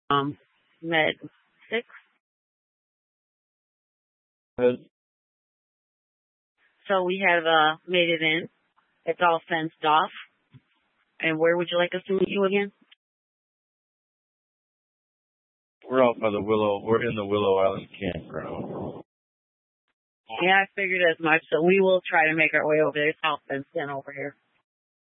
Med 6. Good. So we have made it in. It's all fenced off. And where would you like us to meet you again? We're out by the Willow. We're in the Willow Island campground. Yeah, I figured as much. So we will try to make our way over there. It's all fenced in over here.